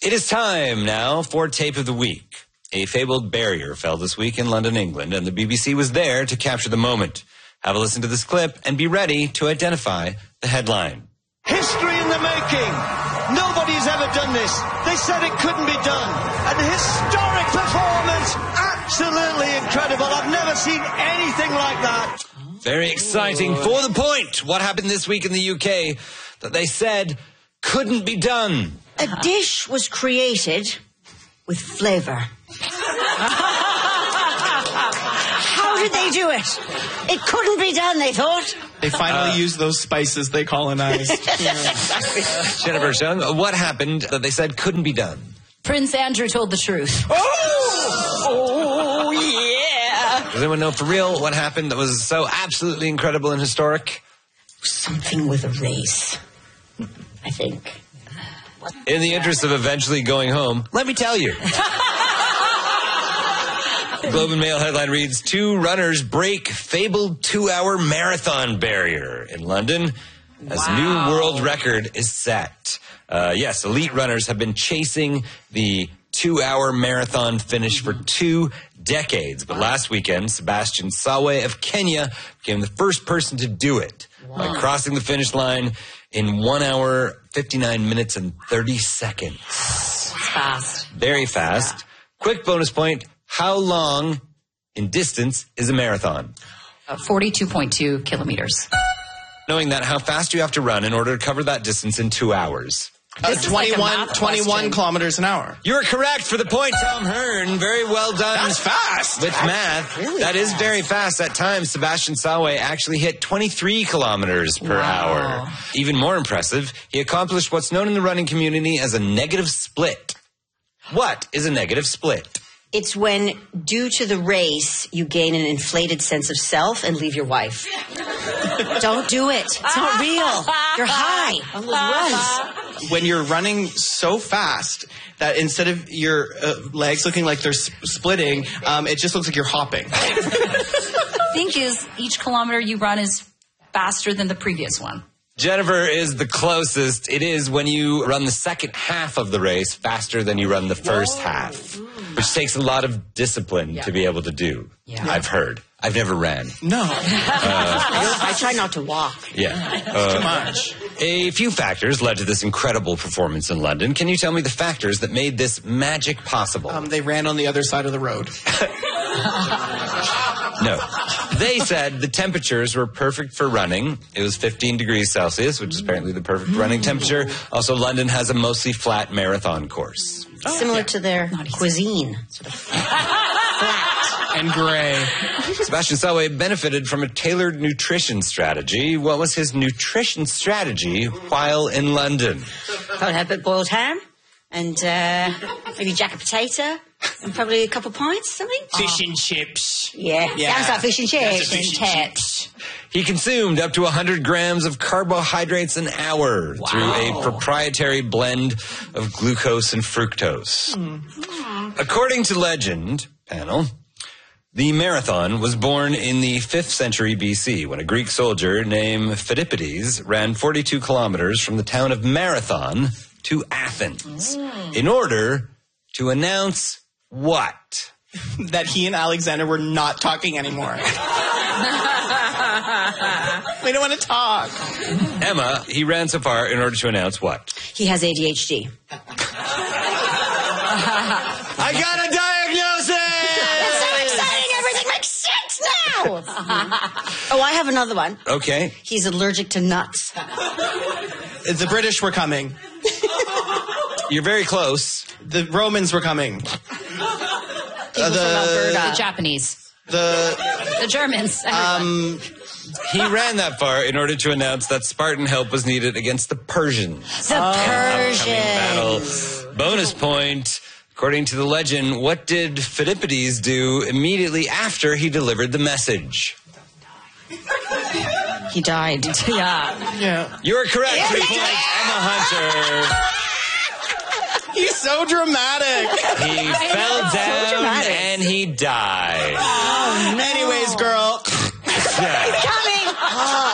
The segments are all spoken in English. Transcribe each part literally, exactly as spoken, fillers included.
It is time now for Tape of the Week. A fabled barrier fell this week in London, England, and the B B C was there to capture the moment. Have a listen to this clip and be ready to identify the headline. History in the making. Nobody's ever done this. They said it couldn't be done. An historic performance. Absolutely incredible. I've never seen anything like that. Very exciting. For the point, what happened this week in the U K that they said couldn't be done? A dish was created with flavour. How did they do it? It couldn't be done, they thought. They finally uh, used those spices they colonized. Jennifer Chung, what happened that they said couldn't be done? Prince Andrew told the truth. Oh! Oh, yeah! Does anyone know for real what happened that was so absolutely incredible and historic? Something with a race, I think. In the interest of eventually going home, let me tell you. Globe and Mail headline reads, two runners break fabled two-hour marathon barrier in London as wow. new world record is set. Uh, yes, elite runners have been chasing the two-hour marathon finish for two decades. But last weekend, Sebastian Sawe of Kenya became the first person to do it wow. by crossing the finish line in one hour, fifty-nine minutes, and thirty seconds. It's fast. Very fast. Yeah. Quick bonus point. How long in distance is a marathon? Uh, forty-two point two kilometers. Knowing that, how fast do you have to run in order to cover that distance in two hours? Uh, twenty-one, like twenty-one kilometers an hour. You're correct for the point, Tom Hearn. Very well done. That's fast. With math. Really that fast. is very fast. At times, Sebastian Sawe actually hit twenty-three kilometers per wow. hour. Even more impressive, he accomplished what's known in the running community as a negative split. What is a negative split? It's when, due to the race, you gain an inflated sense of self and leave your wife. Don't do it. It's not real. You're high on those runs. When you're running so fast that instead of your uh, legs looking like they're sp- splitting, um, it just looks like you're hopping. The thing is, each kilometer you run is faster than the previous one. Jennifer is the closest. It is when you run the second half of the race faster than you run the first Whoa. half, which takes a lot of discipline yeah. to be able to do. Yeah. I've heard. I've never ran. No. Uh, I try not to walk. Yeah. Uh, Too much. A few factors led to this incredible performance in London. Can you tell me the factors that made this magic possible? Um, they ran on the other side of the road. No. They said the temperatures were perfect for running. It was fifteen degrees Celsius, which is apparently the perfect running temperature. Also, London has a mostly flat marathon course. Oh, Similar yeah. to their cuisine. Sort of flat. And gray. Sebastian Sawe benefited from a tailored nutrition strategy. What was his nutrition strategy while in London? I'd have a bit boiled ham and uh, maybe jacket potato. And probably a couple of pints, something? Fish oh. and chips. Yeah, yeah. Sounds like fish and chips. Fish and chips. He consumed up to one hundred grams of carbohydrates an hour wow. through a proprietary blend of glucose and fructose. Mm. According to legend, panel, the marathon was born in the fifth century B C when a Greek soldier named Phidippides ran forty-two kilometers from the town of Marathon to Athens mm. in order to announce what? That he and Alexander were not talking anymore. We don't want to talk. Emma, he ran so far in order to announce what? He has A D H D. I got a diagnosis! That's so exciting! Everything makes sense now! Oh, I have another one. Okay. He's allergic to nuts. The British were coming. You're very close. The Romans were coming. Uh, the, the Japanese. The the Germans. Um, he ran that far in order to announce that Spartan help was needed against the Persians. The oh. Persians. Battle. Bonus point. According to the legend, what did Phidippides do immediately after he delivered the message? He died. Yeah. Yeah. You're correct. Yeah, Three points. Emma Hunter. He's so dramatic. He fell down so and he died. Oh, no. Anyways, girl. Yeah. Coming. Oh.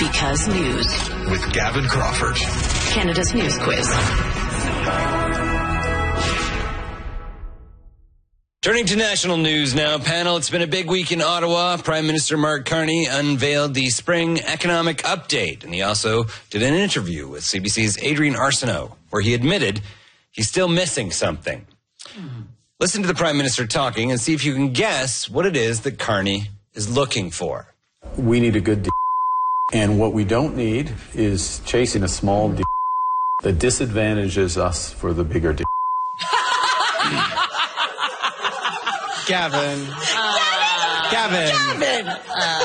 Because News. With Gavin Crawford. Canada's News Quiz. Turning to national news now, panel. It's been a big week in Ottawa. Prime Minister Mark Carney unveiled the spring economic update, and he also did an interview with C B C's Adrian Arsenault, where he admitted he's still missing something. Listen to the Prime Minister talking and see if you can guess what it is that Carney is looking for. We need a good deal, and what we don't need is chasing a small deal that disadvantages us for the bigger deal. Gavin. Uh, Gavin. Gavin. Uh,